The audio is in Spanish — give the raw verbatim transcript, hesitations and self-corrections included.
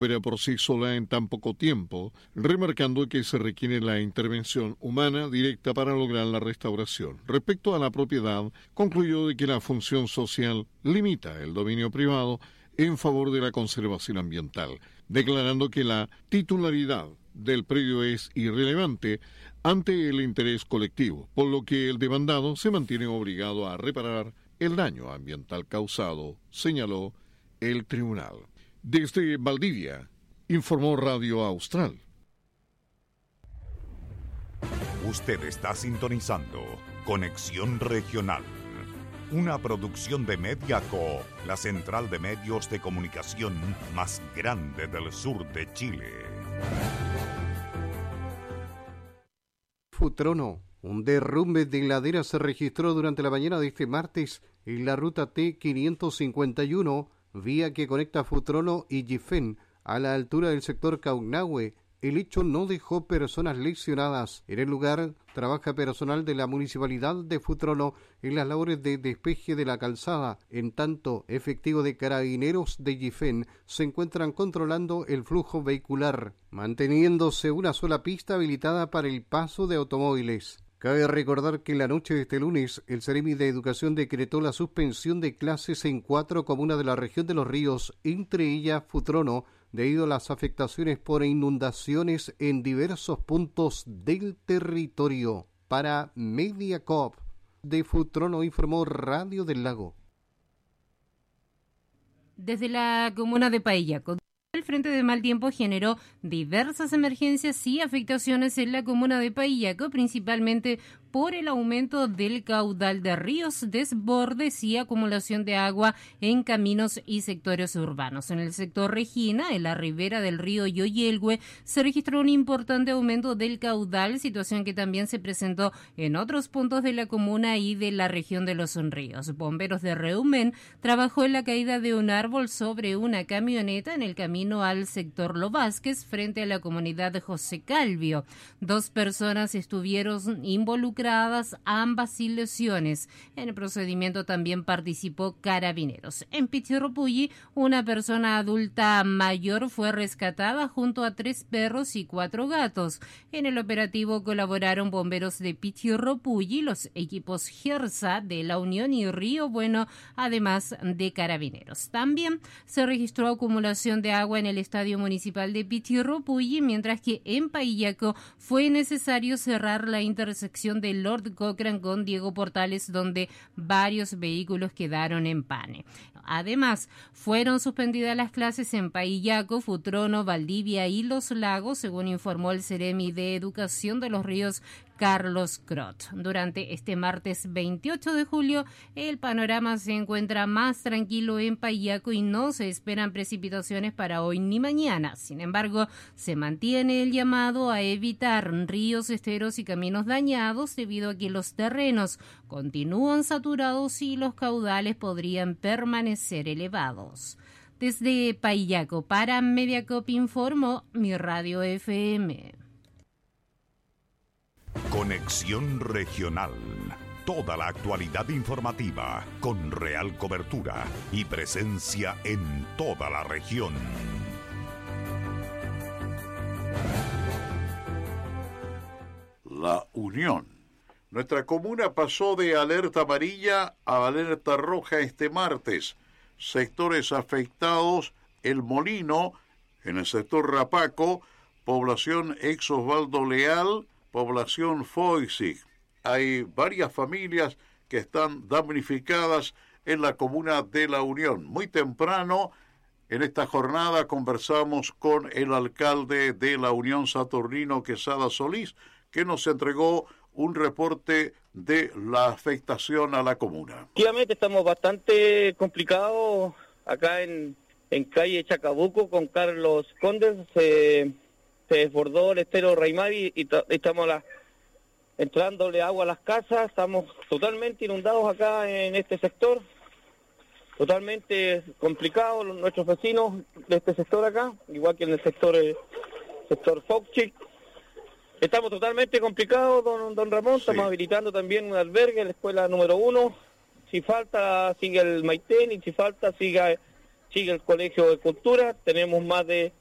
Pero por sí sola en tan poco tiempo, remarcando que se requiere la intervención humana directa para lograr la restauración. Respecto a la propiedad, concluyó de que la función social limita el dominio privado en favor de la conservación ambiental, declarando que la titularidad del predio es irrelevante ante el interés colectivo, por lo que el demandado se mantiene obligado a reparar el daño ambiental causado, señaló el tribunal. Desde Valdivia, informó Radio Austral. Usted está sintonizando Conexión Regional, una producción de Mediaco, la central de medios de comunicación más grande del sur de Chile. Futrono. Un derrumbe de ladera se registró durante la mañana de este martes en la ruta T quinientos cincuenta y uno, vía que conecta Futrono y Yifén a la altura del sector Caunahue. El hecho no dejó personas lesionadas. En el lugar trabaja personal de la municipalidad de Futrono en las labores de despeje de la calzada. En tanto, efectivos de carabineros de Yifén se encuentran controlando el flujo vehicular, manteniéndose una sola pista habilitada para el paso de automóviles. Cabe recordar que la noche de este lunes, el Ceremi de Educación decretó la suspensión de clases en cuatro comunas de la región de Los Ríos, entre ellas Futrono, debido a las afectaciones por inundaciones en diversos puntos del territorio. Para Mediacorp de Futrono informó Radio del Lago. Desde la comuna de Paillaco, el frente de mal tiempo generó diversas emergencias y afectaciones en la comuna de Paillaco, principalmente por el aumento del caudal de ríos, desbordes y acumulación de agua en caminos y sectores urbanos. En el sector Regina, en la ribera del río Yoyelgüe, se registró un importante aumento del caudal, situación que también se presentó en otros puntos de la comuna y de la región de Los Ríos. Bomberos de Reumen trabajó en la caída de un árbol sobre una camioneta en el camino al sector Lo Vázquez, frente a la comunidad de José Calvio. Dos personas estuvieron involucradas, ambas sin lesiones. En el procedimiento también participó Carabineros. En Pichirropulli, una persona adulta mayor fue rescatada junto a tres perros y cuatro gatos. En el operativo colaboraron bomberos de Pichirropulli, los equipos Gersa de La Unión y Río Bueno, además de Carabineros. También se registró acumulación de agua en el estadio municipal de Pichirropulli, mientras que en Paillaco fue necesario cerrar la intersección de Lord Cochrane con Diego Portales, donde varios vehículos quedaron en pane. Además, fueron suspendidas las clases en Paillaco, Futrono, Valdivia y Los Lagos, según informó el Ceremi de Educación de Los Ríos, Carlos Crot. Durante este martes veintiocho de julio, el panorama se encuentra más tranquilo en Paillaco y no se esperan precipitaciones para hoy ni mañana. Sin embargo, se mantiene el llamado a evitar ríos, esteros y caminos dañados debido a que los terrenos continúan saturados y los caudales podrían permanecer elevados. Desde Paillaco para Mediacorp informó Mi Radio F M. Conexión Regional. Toda la actualidad informativa con real cobertura y presencia en toda la región. La Unión. Nuestra comuna pasó de alerta amarilla a alerta roja este martes. Sectores afectados: El Molino, en el sector Rapaco, población ex Osvaldo Leal, población Foixig. Hay varias familias que están damnificadas en la comuna de La Unión. Muy temprano en esta jornada conversamos con el alcalde de La Unión, Saturnino Quesada Solís, que nos entregó un reporte de la afectación a la comuna. Efectivamente estamos bastante complicados acá en, en calle Chacabuco con Carlos Condes. Se, se desbordó el estero Raimari y t- estamos la, entrándole agua a las casas. Estamos totalmente inundados acá en este sector, totalmente complicados nuestros vecinos de este sector acá, igual que en el sector eh, sector Foxchic. Estamos totalmente complicados, don, don Ramón. Sí. Estamos habilitando también un albergue, la escuela número uno. Si falta, sigue el Maitén, y si falta, siga, sigue el Colegio de Cultura. Tenemos más de